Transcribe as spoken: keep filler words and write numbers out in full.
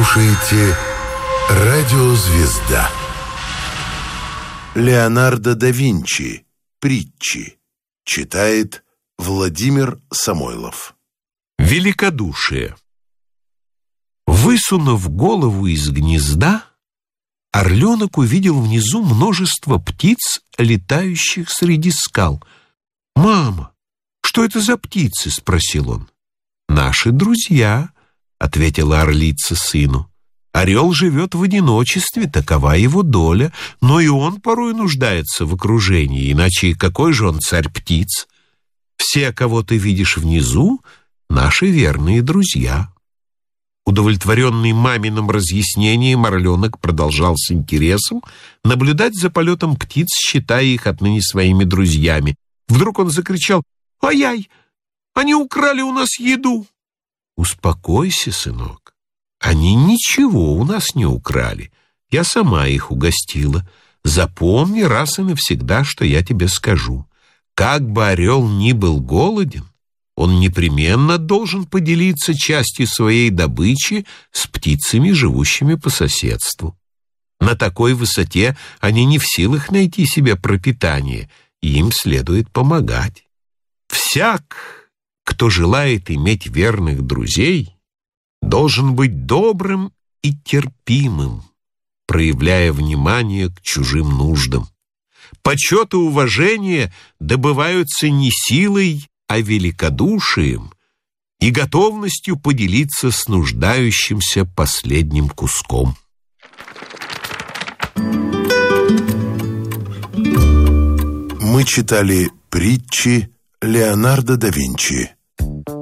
слушаете «Радиозвезда». Леонардо да Винчи. Притчи. Читает Владимир Самойлов. Великодушие. Высунув голову из гнезда, орленок увидел внизу множество птиц, летающих среди скал. «Мама, что это за птицы?» — спросил он. «Наши друзья», — ответила орлица сыну. «Орел живет в одиночестве, такова его доля, но и он порой нуждается в окружении, иначе какой же он царь птиц? Все, кого ты видишь внизу, наши верные друзья». Удовлетворенный маминым разъяснением, орленок продолжал с интересом наблюдать за полетом птиц, считая их отныне своими друзьями. Вдруг он закричал: «Ай-яй! Они украли у нас еду!» «Успокойся, сынок. Они ничего у нас не украли. Я сама их угостила. Запомни раз и навсегда, что я тебе скажу. Как бы орел ни был голоден, он непременно должен поделиться частью своей добычи с птицами, живущими по соседству. На такой высоте они не в силах найти себе пропитание, и им следует помогать. Всяк, кто желает иметь верных друзей, должен быть добрым и терпимым, проявляя внимание к чужим нуждам. Почет и уважение добываются не силой, а великодушием и готовностью поделиться с нуждающимся последним куском. Мы читали притчи Леонардо да Винчи.